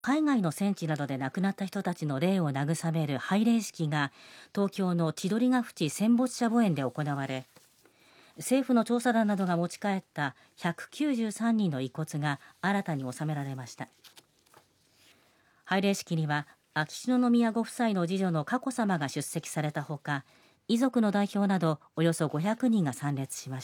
海外の戦地などで亡くなった人たちの霊を慰める拝礼式が東京の千鳥ヶ淵戦没者墓苑で行われ、政府の調査団などが持ち帰った193人の遺骨が新たに納められました。拝礼式には秋篠宮ご夫妻の次女の佳子さまが出席されたほか、遺族の代表などおよそ500人が参列しました。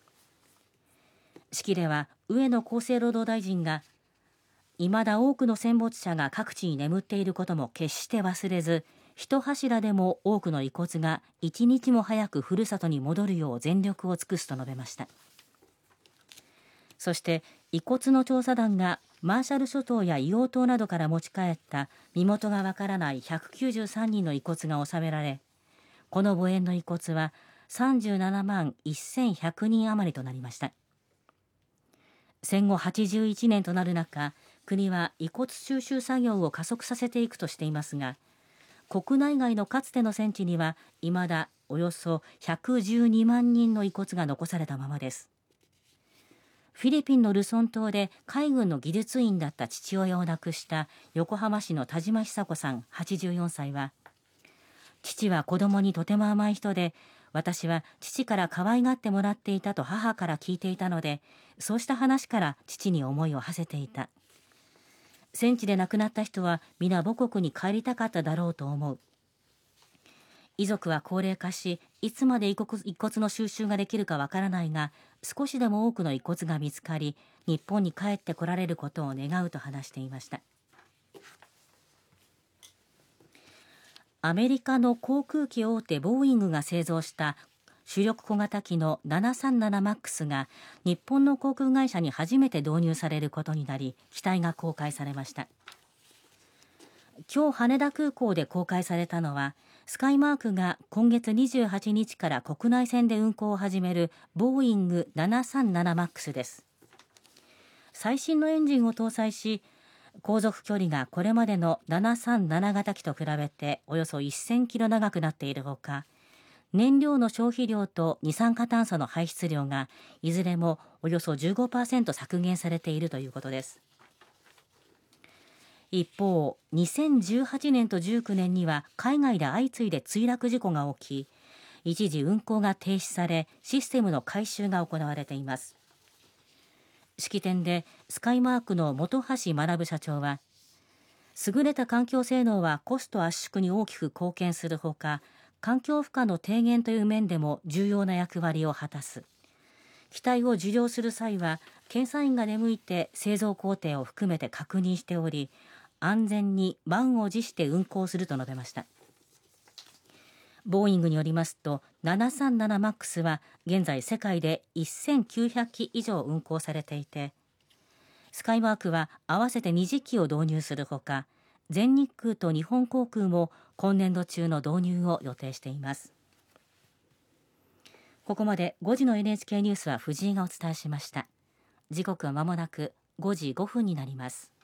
式では上野厚生労働大臣が、未だ多くの戦没者が各地に眠っていることも決して忘れず、一柱でも多くの遺骨が一日も早くふるさとに戻るよう全力を尽くすと述べました。そして遺骨の調査団がマーシャル諸島や硫黄島などから持ち帰った身元がわからない193人の遺骨が納められ、この墓苑の遺骨は37万1100人余りとなりました。戦後81年となる中、国は遺骨収集作業を加速させていくとしていますが、国内外のかつての戦地には未だおよそ112万人の遺骨が残されたままです。フィリピンのルソン島で海軍の技術員だった父親を亡くした横浜市の田島久子さん84歳は、父は子供にとても甘い人で、私は父から可愛がってもらっていたと母から聞いていたので、そうした話から父に思いを馳せていた。戦地で亡くなった人は皆母国に帰りたかっただろうと思う。遺族は高齢化し、いつまで遺骨の収集ができるかわからないが、少しでも多くの遺骨が見つかり、日本に帰ってこられることを願うと話していました。アメリカの航空機大手ボーイングが製造した主力小型機の 737MAX が日本の航空会社に初めて導入されることになり、機体が公開されました。今日羽田空港で公開されたのは、スカイマークが今月28日から国内線で運航を始めるボーイング 737MAX です。最新のエンジンを搭載し、航続距離がこれまでの737型機と比べておよそ1000キロ長くなっているほか、燃料の消費量と二酸化炭素の排出量がいずれもおよそ 15% 削減されているということです。一方、2018年と19年には海外で相次いで墜落事故が起き、一時運航が停止され、システムの改修が行われています。式典でスカイマークの本橋学社長は、優れた環境性能はコスト圧縮に大きく貢献するほか、環境負荷の低減という面でも重要な役割を果たす。機体を受領する際は検査員が出向いて製造工程を含めて確認しており、安全に満を持して運航すると述べました。ボーイングによりますと、737MAX は現在世界で1900機以上運航されていて、スカイマークは合わせて20機を導入するほか、全日空と日本航空も今年度中の導入を予定しています。ここまで5時の NHK ニュースは藤井がお伝えしました。時刻は間もなく5時5分になります。